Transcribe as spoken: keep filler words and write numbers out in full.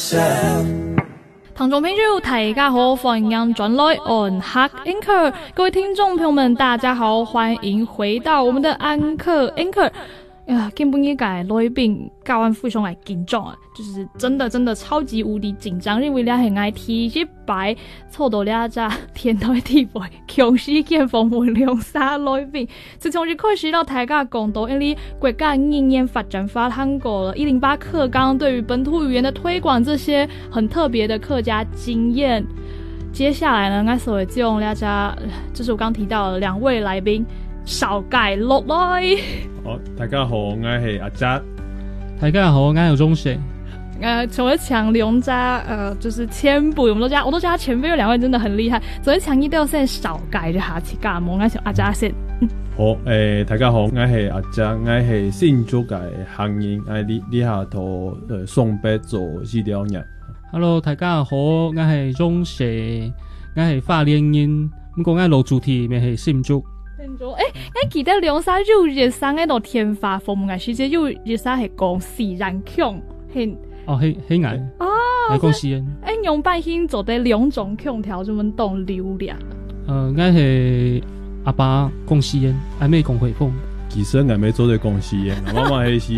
myself。 聽眾朋友大家好，歡迎轉來 On Hug Anchor， 各位聽眾朋友們大家好，歡迎回到我們的安可 Anchor。呀，根本一改來賓教完非常來緊張啊，就是真的真的超級無敵緊張，因為倆很愛提一擺湊到倆只天台地位，強勢見訪問兩三來賓。自從一開始到大家講到，因為國家語言發展法通過了一零八課綱對於本土語言的推廣，這些很特別的客家經驗。接下來呢，我所就用倆只，就是我剛提到的兩位來賓。少介落來， 好，大家好，我係阿澤。 大家好，我係鍾雪。 呃，除了強兩家，呃，就是前輩，我們都叫，我都叫他前輩，有兩位真的很厲害。昨天強一都要先少介就下次加盟，我想阿澤先。 好，誒、呃，大家好，我係阿澤，我係新竹嘅行業，我呢呢下頭誒送筆做資料人。 Hello， 大家好，我係鍾雪，我係花蓮人，不過我老主題咪係新竹。 誒，我記得兩三有日生喺度天發風嘅時節，有日生係講自然腔，係哦，係係嗌哦， 係講自然。 誒，用半天做啲兩種腔調，咁樣當流量。 呃，我係阿爸講自然，阿妹講回風。 其實我咪做啲講自然，我媽媽係